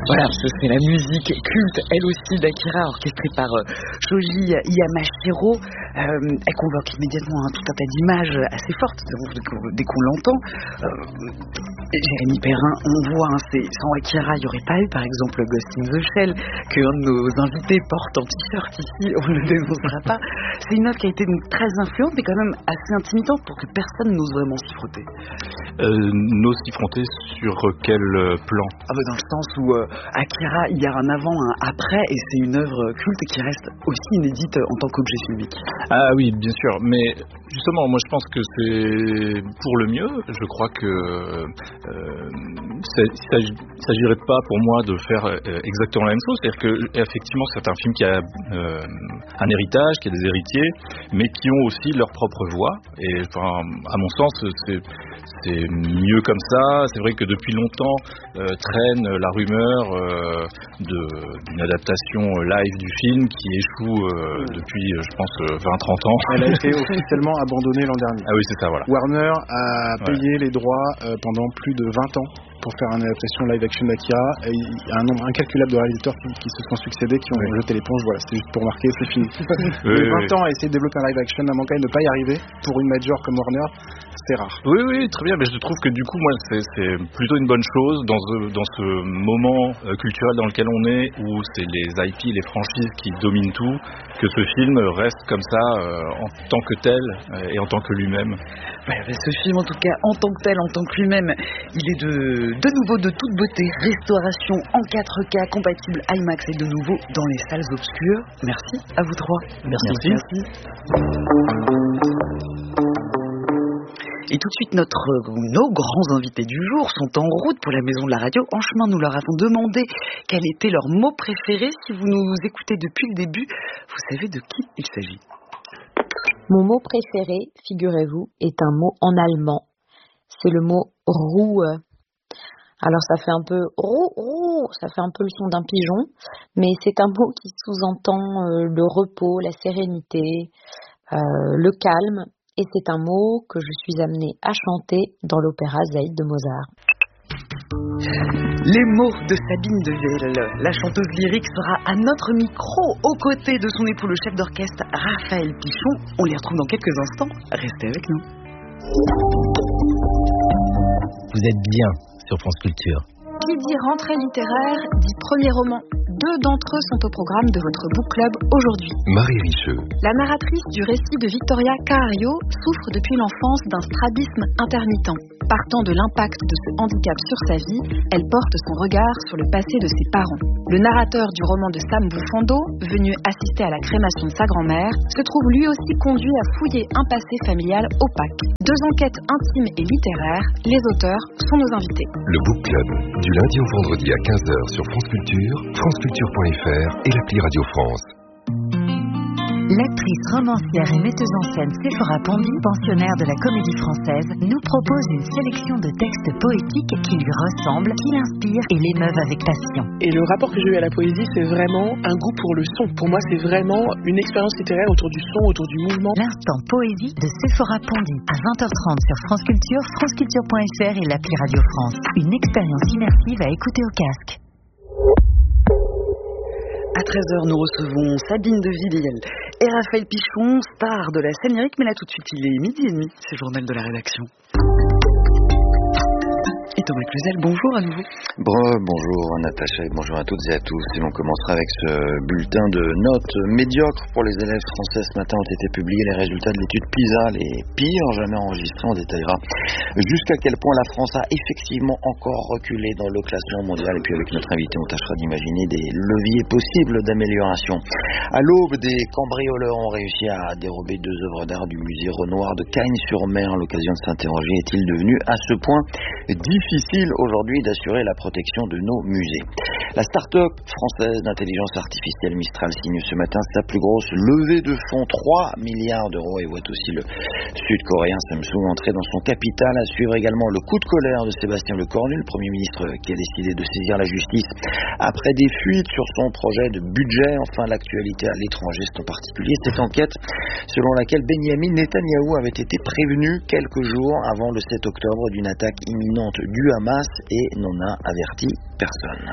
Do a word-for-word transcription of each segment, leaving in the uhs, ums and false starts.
Voilà, ce serait la musique culte, elle aussi, d'Akira, orchestrée par euh, Shoji Yamashiro. Euh, elle convoque immédiatement hein, tout un tas d'images assez fortes dès qu'on l'entend. Euh, Jérémy Perrin, on voit, hein, c'est, sans Akira, il n'y aurait pas eu, par exemple, Ghost in the Shell, qu'un de nos invités porte en t-shirt ici, on ne le démontrera pas. C'est une œuvre qui a été donc très influente, mais quand même assez intimidante pour que personne n'ose vraiment s'y frotter. Euh, n'ose s'y frotter sur quel plan? Ah bah dans le sens où euh, Akira, il y a un avant, un après, et c'est une œuvre culte qui reste aussi inédite en tant qu'objet filmique. Ah oui, bien sûr, mais justement, moi je pense que c'est pour le mieux. Je crois que euh, il ne s'agirait pas pour moi de faire exactement la même chose. C'est-à-dire que effectivement, c'est un film qui a euh, un héritage, qui a des héritiers, mais qui ont aussi leur propre voix. Et enfin, à mon sens, c'est, c'est mieux comme ça. C'est vrai que depuis longtemps euh, traîne la rumeur euh, de, d'une adaptation live du film qui échoue euh, depuis, je pense, vingt trente ans. Elle a été officiellement abandonnée l'an dernier. Ah oui, c'est ça, voilà. Warner a ouais. payé les droits euh, pendant plus de vingt ans pour faire une adaptation live action d'Akira. Et il y a un nombre incalculable de réalisateurs qui, qui se sont succédés, qui ont oui. jeté l'éponge. Voilà, c'est juste pour marquer, c'est fini. Oui, mais vingt oui. ans à essayer de développer un live action à Mankai, ne pas y arriver pour une major comme Warner, c'est rare. Oui, oui, très bien, mais je trouve que du coup, moi, c'est, c'est plutôt une bonne chose dans ce, dans ce moment euh, culturel dans lequel on est, où c'est les I P, les franchises qui dominent tout, que ce film reste comme ça euh, en tant que tel euh, et en tant que lui-même. Ouais, ce film, en tout cas, en tant que tel, en tant que lui-même, il est de, de nouveau de toute beauté, restauration en quatre K, compatible IMAX et de nouveau dans les salles obscures. Merci à vous trois. Merci. Merci. Et tout de suite, notre, nos grands invités du jour sont en route pour la Maison de la Radio. En chemin, nous leur avons demandé quel était leur mot préféré. Si vous nous écoutez depuis le début, vous savez de qui il s'agit. Mon mot préféré, figurez-vous, est un mot en allemand. C'est le mot « Ruhe ». Alors ça fait un peu « roux, roux », ça fait un peu le son d'un pigeon, mais c'est un mot qui sous-entend euh, le repos, la sérénité, euh, le calme. Et c'est un mot que je suis amenée à chanter dans l'opéra Zaïd de Mozart. Les mots de Sabine Devielle, la chanteuse lyrique, sera à notre micro aux côtés de son époux, le chef d'orchestre Raphaël Pichon. On les retrouve dans quelques instants. Restez avec nous. Vous êtes bien sur France Culture. Qui dit rentrée littéraire dit premier roman. Deux d'entre eux sont au programme de votre book club aujourd'hui. Marie Richeux. La narratrice du récit de Victoria Cahario souffre depuis l'enfance d'un strabisme intermittent. Partant de l'impact de ce handicap sur sa vie, elle porte son regard sur le passé de ses parents. Le narrateur du roman de Sam Buffondo, venu assister à la crémation de sa grand-mère, se trouve lui aussi conduit à fouiller un passé familial opaque. Deux enquêtes intimes et littéraires, les auteurs sont nos invités. Le book club, du lundi au vendredi à quinze heures sur France Culture, franceculture point f r et l'appli Radio France. L'actrice romancière et metteuse en scène Séphora Pondy, pensionnaire de la Comédie Française, nous propose une sélection de textes poétiques qui lui ressemblent, qui l'inspirent et l'émeuvent avec passion. Et le rapport que j'ai eu à la poésie, c'est vraiment un goût pour le son. Pour moi, c'est vraiment une expérience littéraire autour du son, autour du mouvement. L'instant poésie de Séphora Pondy, à vingt heures trente sur France Culture, franceculture point f r et l'appli Radio France. Une expérience immersive à écouter au casque. À treize heures, nous recevons Sabine Devielle et Raphaël Pichon, star de la scène lyrique. Mais là, tout de suite, il est midi et demi. C'est le journal de la rédaction. Et Thomas Cluzel, bonjour à nouveau. Bon, bonjour Natacha et bonjour à toutes et à tous. Et l'on commencera avec ce bulletin de notes médiocres pour les élèves français. Ce matin ont été publiés les résultats de l'étude PISA, les pires jamais enregistrés. On détaillera jusqu'à quel point la France a effectivement encore reculé dans le classement mondial. Et puis avec notre invité, on tâchera d'imaginer des leviers possibles d'amélioration. À l'aube, des cambrioleurs ont réussi à dérober deux œuvres d'art du musée Renoir de Cagnes-sur-Mer. À l'occasion de s'interroger, est-il devenu à ce point difficile aujourd'hui d'assurer la protection de nos musées? La start-up française d'intelligence artificielle Mistral signe ce matin sa plus grosse levée de fonds, trois milliards d'euros, et voit aussi le sud-coréen Samsung entrer dans son capital. À suivre également le coup de colère de Sébastien Lecornu, le Premier ministre qui a décidé de saisir la justice après des fuites sur son projet de budget. Enfin, l'actualité à l'étranger, c'est en particulier cette enquête selon laquelle Benyamin Netanyahou avait été prévenu quelques jours avant le sept octobre d'une attaque imminente du Hamas et n'en a averti personne.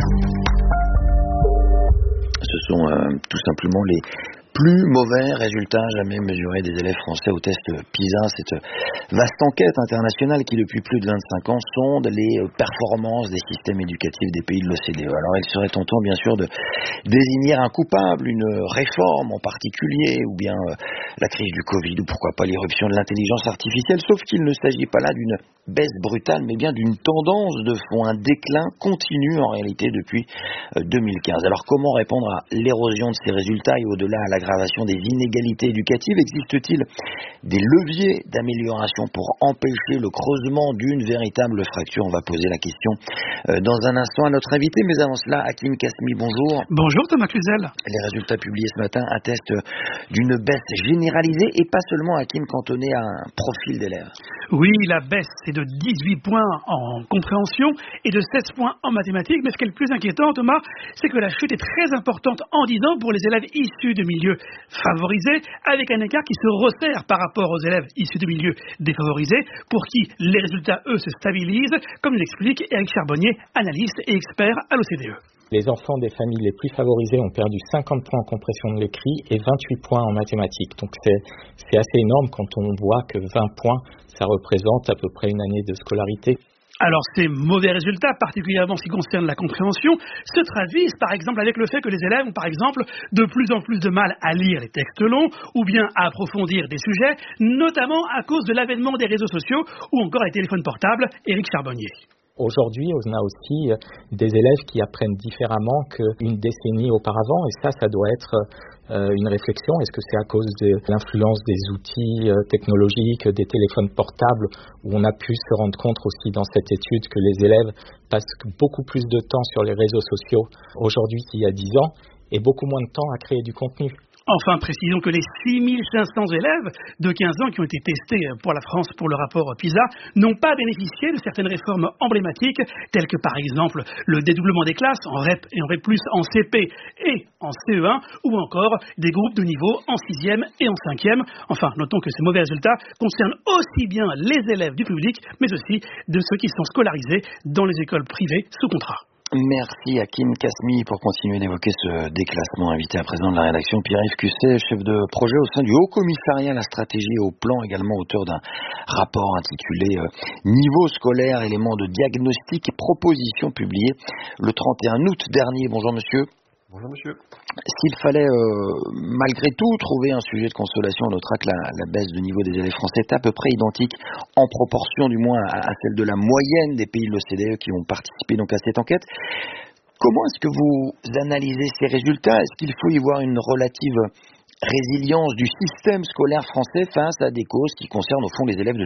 Ce sont euh, tout simplement les plus mauvais résultats jamais mesurés des élèves français au test PISA, cette vaste enquête internationale qui depuis plus de vingt-cinq ans sonde les performances des systèmes éducatifs des pays de l'O C D E. Alors il serait tentant bien sûr de désigner un coupable, une réforme en particulier, ou bien euh, la crise du Covid, ou pourquoi pas l'irruption de l'intelligence artificielle, sauf qu'il ne s'agit pas là d'une baisse brutale, mais bien d'une tendance de fond, un déclin continu en réalité depuis euh, deux mille quinze. Alors comment répondre à l'érosion de ces résultats et au-delà à l'aggravation des inégalités éducatives? Existe-t-il des leviers d'amélioration pour empêcher le creusement d'une véritable fracture? On va poser la question euh, dans un instant à notre invité, mais avant cela, Hakim Kasmi, bonjour. Bonjour Thomas Cluzel. Les résultats publiés ce matin attestent d'une baisse généralisée et pas seulement, Hakim, cantonnée à un profil d'élèves. Oui, la baisse est de dix-huit points en compréhension et de sept points en mathématiques, mais ce qui est le plus inquiétant, Thomas, c'est que la chute est très importante en dix ans pour les élèves issus de milieux favorisés, avec un écart qui se resserre par rapport aux élèves issus de milieux défavorisés, pour qui les résultats, eux, se stabilisent, comme l'explique Éric Charbonnier, analyste et expert à l'O C D E. Les enfants des familles les plus favorisées ont perdu cinquante points en compréhension de l'écrit et vingt-huit points en mathématiques. Donc c'est, c'est assez énorme quand on voit que vingt points, ça représente à peu près une année de scolarité. Alors ces mauvais résultats, particulièrement en ce qui concerne la compréhension, se traduisent par exemple avec le fait que les élèves ont par exemple de plus en plus de mal à lire les textes longs ou bien à approfondir des sujets, notamment à cause de l'avènement des réseaux sociaux ou encore les téléphones portables. Éric Charbonnier. Aujourd'hui, on a aussi des élèves qui apprennent différemment qu'une décennie auparavant, et ça, ça doit être euh, une réflexion. Est-ce que c'est à cause de l'influence des outils euh, technologiques, des téléphones portables, où on a pu se rendre compte aussi dans cette étude que les élèves passent beaucoup plus de temps sur les réseaux sociaux aujourd'hui qu'il y a dix ans, et beaucoup moins de temps à créer du contenu. Enfin, précisons que les six mille cinq cents élèves de quinze ans qui ont été testés pour la France pour le rapport PISA n'ont pas bénéficié de certaines réformes emblématiques, telles que par exemple le dédoublement des classes en R E P et en R E P plus, en C P et en C E un, ou encore des groupes de niveau en sixième et en cinquième. Enfin, notons que ces mauvais résultats concernent aussi bien les élèves du public, mais aussi de ceux qui sont scolarisés dans les écoles privées sous contrat. Merci Hakim Kasmi pour continuer d'évoquer ce déclassement. Invité à présent de la rédaction, Pierre-Yves Cusset, chef de projet au sein du Haut Commissariat à la stratégie et au plan, également auteur d'un rapport intitulé euh, Niveau scolaire, éléments de diagnostic et propositions, publié le trente et un août dernier. Bonjour monsieur. Bonjour monsieur. S'il fallait euh, malgré tout trouver un sujet de consolation, on notera que la, la baisse de niveau des élèves français est à peu près identique en proportion du moins à, à celle de la moyenne des pays de l'O C D E qui ont participé donc à cette enquête. Comment est-ce que vous analysez ces résultats? Est-ce qu'il faut y voir une relative résilience du système scolaire français face à des causes qui concernent au fond les élèves de